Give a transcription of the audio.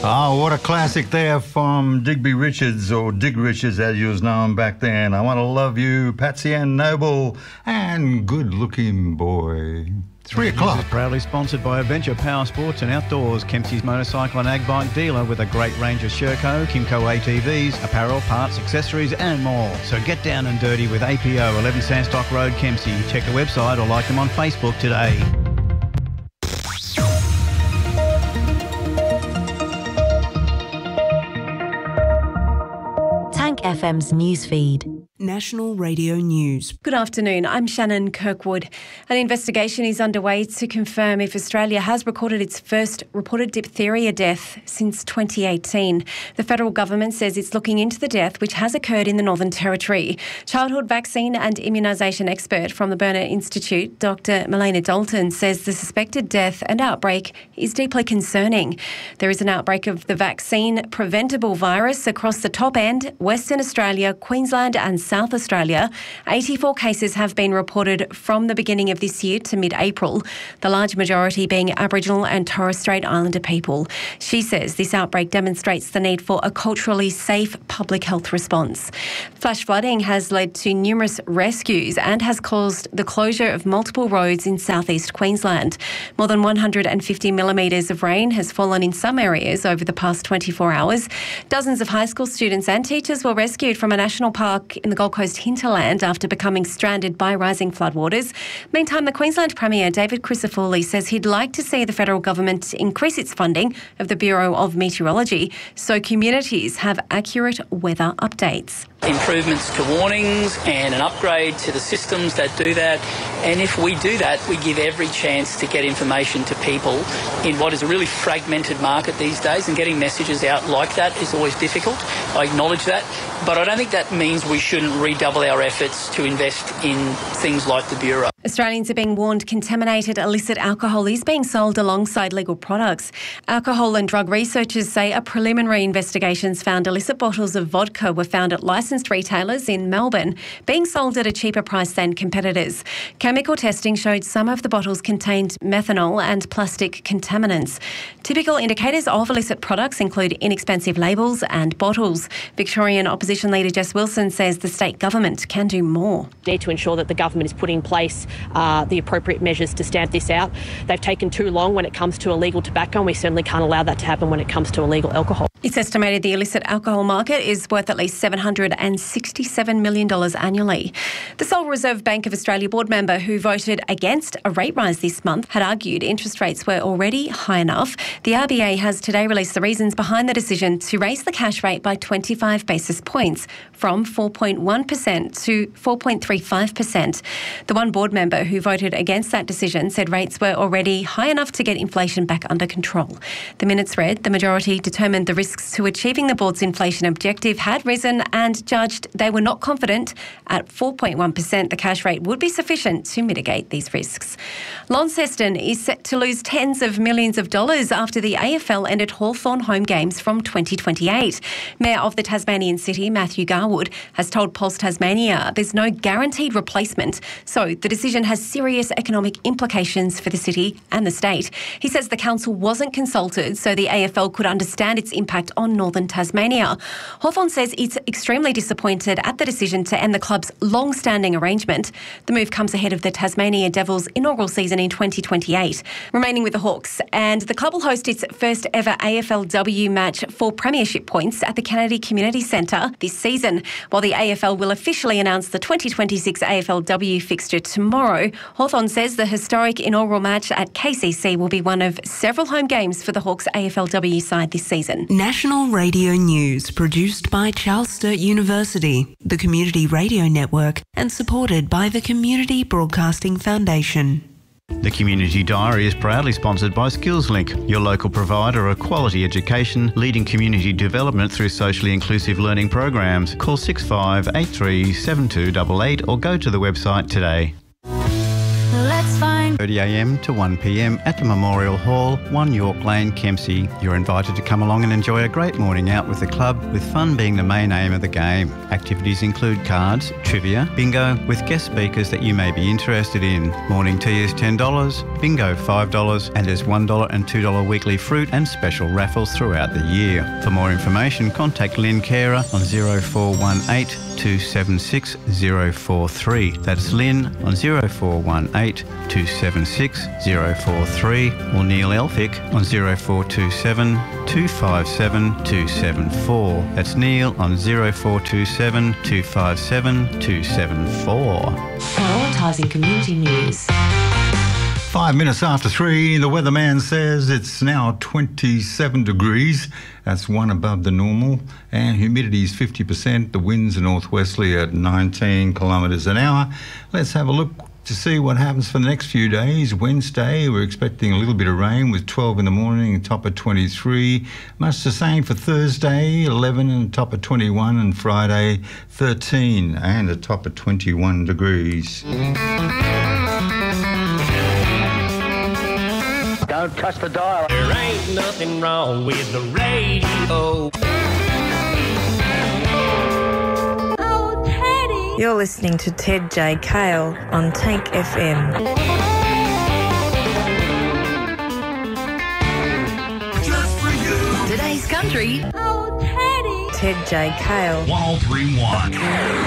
Oh, what a classic there from Digby Richards, or Dig Richards as you was known back then. I Want to Love You, Patsy Ann Noble, and Good Looking Boy. 3 o'clock. Proudly sponsored by Adventure Power Sports and Outdoors, Kempsey's motorcycle and ag bike dealer with a great range of Sherco, Kimco ATVs, apparel, parts, accessories and more. So get down and dirty with APO, 11 Sandstock Road, Kempsey. Check the website or like them on Facebook today. Tank FM's newsfeed. National Radio News. Good afternoon, I'm Shannon Kirkwood. An investigation is underway to confirm if Australia has recorded its first reported diphtheria death since 2018. The federal government says it's looking into the death which has occurred in the Northern Territory. Childhood vaccine and immunisation expert from the Burnet Institute, Dr. Melina Dalton, says the suspected death and outbreak is deeply concerning. There is an outbreak of the vaccine-preventable virus across the top end, Western Australia, Queensland and South Australia. 84 cases have been reported from the beginning of this year to mid-April, the large majority being Aboriginal and Torres Strait Islander people. She says this outbreak demonstrates the need for a culturally safe public health response. Flash flooding has led to numerous rescues and has caused the closure of multiple roads in southeast Queensland. More than 150 millimetres of rain has fallen in some areas over the past 24 hours. Dozens of high school students and teachers were rescued from a national park in the Gold Coast hinterland after becoming stranded by rising floodwaters. Meantime, the Queensland Premier, David Crisafulli, says he'd like to see the federal government increase its funding of the Bureau of Meteorology so communities have accurate weather updates. Improvements to warnings and an upgrade to the systems that do that. And if we do that, we give every chance to get information to people in what is a really fragmented market these days, and getting messages out like that is always difficult. I acknowledge that. But I don't think that means we shouldn't redouble our efforts to invest in things like the Bureau. Australians are being warned contaminated illicit alcohol is being sold alongside legal products. Alcohol and drug researchers say a preliminary investigations found illicit bottles of vodka were found at licensed retailers in Melbourne, being sold at a cheaper price than competitors. Chemical testing showed some of the bottles contained methanol and plastic contaminants. Typical indicators of illicit products include inexpensive labels and bottles. Victorian Opposition Leader Jess Wilson says the state government can do more. Need to ensure that the government is putting in place the appropriate measures to stamp this out. They've taken too long when it comes to illegal tobacco, and we certainly can't allow that to happen when it comes to illegal alcohol. It's estimated the illicit alcohol market is worth at least $767 million annually. The Sole Reserve Bank of Australia board member who voted against a rate rise this month had argued interest rates were already high enough. The RBA has today released the reasons behind the decision to raise the cash rate by 25 basis points from 4.1% to 4.35%. The one board member who voted against that decision said rates were already high enough to get inflation back under control. The minutes read, the majority determined the risks to achieving the board's inflation objective had risen and judged they were not confident at 4.1% the cash rate would be sufficient to mitigate these risks. Launceston is set to lose tens of millions of dollars after the AFL ended Hawthorn home games from 2028. Mayor of the Tasmanian City, Matthew Garwood, has told Pulse Tasmania there's no guaranteed replacement, so the decision has serious economic implications for the city and the state. He says the council wasn't consulted so the AFL could understand its impact on northern Tasmania. Hawthorn says it's extremely disappointed at the decision to end the club's long-standing arrangement. The move comes ahead of the Tasmania Devils' inaugural season in 2028. Remaining with the Hawks, and the club will host its first ever AFLW match for premiership points at the Kennedy Community Centre this season. While the AFL will officially announce the 2026 AFLW fixture tomorrow, Hawthorn says the historic inaugural match at KCC will be one of several home games for the Hawks AFLW side this season. National Radio News, produced by Charles Sturt University, the Community Radio Network, and supported by the Community Broadcasting Foundation. The Community Diary is proudly sponsored by SkillsLink, your local provider of quality education, leading community development through socially inclusive learning programs. Call 6583 7288 or go to the website today. Let's find 10:30 a.m. to 1 p.m. at the Memorial Hall, 1 York Lane, Kempsey. You're invited to come along and enjoy a great morning out with the club, with fun being the main aim of the game. Activities include cards, trivia, bingo, with guest speakers that you may be interested in. Morning tea is $10, bingo $5, and there's $1 and $2 weekly fruit and special raffles throughout the year. For more information, contact Lynn Carer on 0418 276 043. That's Lynn on 0418 276 043, or Neil Elphick on 0427 257 274. That's Neil on 0427 257 274. Prioritising community news. 5 minutes after 3, the weatherman says it's now 27 degrees. That's one above the normal. And humidity is 50%. The winds are northwesterly at 19 kilometres an hour. Let's have a look to see what happens for the next few days. Wednesday, we're expecting a little bit of rain with 12 in the morning and top of 23. Much the same for Thursday, 11 and top of 21, and Friday, 13 and a top of 21 degrees. Don't touch the dial. There ain't nothing wrong with the radio. Oh, Teddy. You're listening to Ted J. Kale on Tank FM. Just for you. Today's country. Oh, Teddy. Ted J. Kale. 1031.